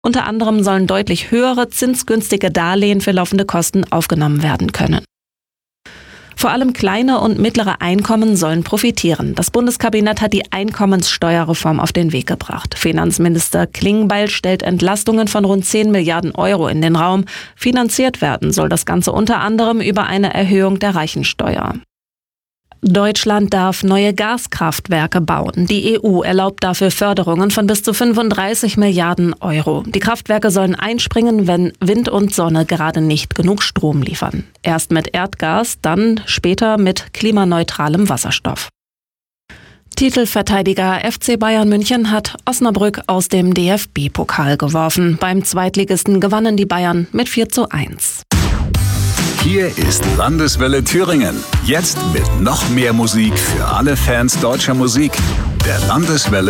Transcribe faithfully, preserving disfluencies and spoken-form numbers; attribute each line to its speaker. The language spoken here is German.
Speaker 1: Unter anderem sollen deutlich höhere zinsgünstige Darlehen für laufende Kosten aufgenommen werden können. Vor allem kleine und mittlere Einkommen sollen profitieren. Das Bundeskabinett hat die Einkommenssteuerreform auf den Weg gebracht. Finanzminister Klingbeil stellt Entlastungen von rund zehn Milliarden Euro in den Raum. Finanziert werden soll das Ganze unter anderem über eine Erhöhung der Reichensteuer. Deutschland darf neue Gaskraftwerke bauen. Die E U erlaubt dafür Förderungen von bis zu fünfunddreißig Milliarden Euro. Die Kraftwerke sollen einspringen, wenn Wind und Sonne gerade nicht genug Strom liefern. Erst mit Erdgas, dann später mit klimaneutralem Wasserstoff. Titelverteidiger F C Bayern München hat Osnabrück aus dem D F B-Pokal geworfen. Beim Zweitligisten gewannen die Bayern mit vier zu eins.
Speaker 2: Hier ist Landeswelle Thüringen. Jetzt mit noch mehr Musik für alle Fans deutscher Musik. Der Landeswelle